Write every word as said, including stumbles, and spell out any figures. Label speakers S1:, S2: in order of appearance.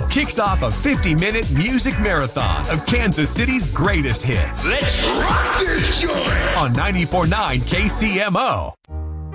S1: kicks off a fifty-minute music marathon of Kansas City's greatest hits.
S2: Let's rock this joint!
S1: On ninety-four point nine K C M O.